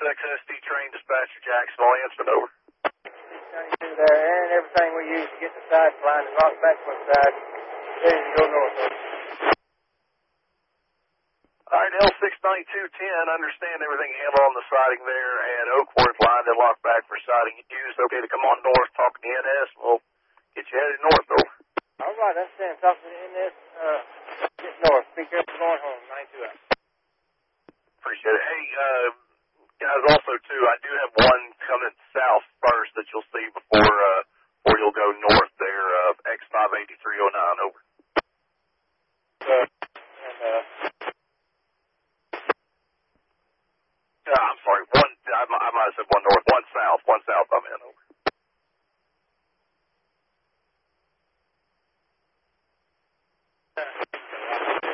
XSD train dispatcher Jacksonville answering over. 692 there, and everything we use to get the side flying is locked back to one side. Ready to go north. All right, L69210, understand everything handled on the siding there at Oakworth, lined and locked back for siding used. Okay to come on north, talking to NS. We'll get you headed north, over. All right, that's Sam. Talking to NS. Get north. Be careful going home. 92 out. Appreciate it. Hey, guys, also, too, I do have one coming south first that you'll see before you'll go north there, X58309, over. I'm sorry, I might have said 1